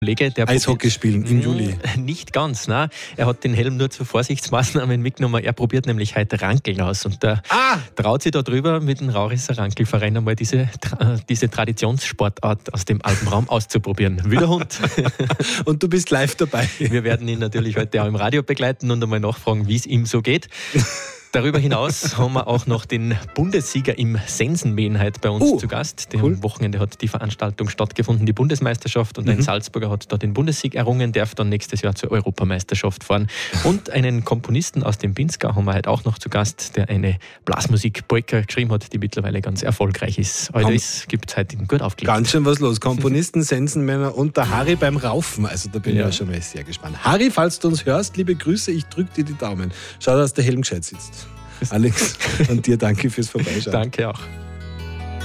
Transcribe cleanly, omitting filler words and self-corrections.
Kollege, der Eishockey spielen im Juli. Nicht ganz, nein. Er hat den Helm nur zu Vorsichtsmaßnahmen mitgenommen. Er probiert nämlich heute Rankeln aus und traut sich da drüber mit dem Raurisser Rankelverein einmal diese Traditionssportart aus dem Alpenraum auszuprobieren. Wie der Hund. Und du bist live dabei. Wir werden ihn natürlich heute auch im Radio begleiten und einmal nachfragen, wie es ihm so geht. Darüber hinaus haben wir auch noch den Bundessieger im Sensenmähen heute bei uns zu Gast. Am Wochenende hat die Veranstaltung stattgefunden, die Bundesmeisterschaft, und ein Salzburger hat da den Bundessieg errungen, darf dann nächstes Jahr zur Europameisterschaft fahren. Und einen Komponisten aus dem Pinzgau haben wir heute auch noch zu Gast, der eine Blasmusik-Polka geschrieben hat, die mittlerweile ganz erfolgreich ist. All das gibt es heute gut aufgelegt. Ganz schön was los. Komponisten, Sensenmänner und der Harry beim Raufen. Also da bin ich auch schon mal sehr gespannt. Harry, falls du uns hörst, liebe Grüße, ich drücke dir die Daumen. Schau, dass der Helm gescheit sitzt. Alex, und dir danke fürs Vorbeischauen. Danke auch.